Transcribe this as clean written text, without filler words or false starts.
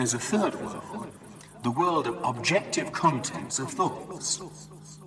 there's a third world, the world of objective contents of thoughts.